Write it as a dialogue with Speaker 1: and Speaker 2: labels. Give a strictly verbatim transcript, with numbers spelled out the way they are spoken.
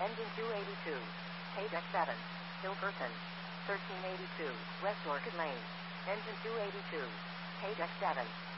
Speaker 1: Engine two eighty-two. Page X seven. Hilkerson. thirteen eighty-two. West Orchid Lane. Engine two eighty-two. Page X seven.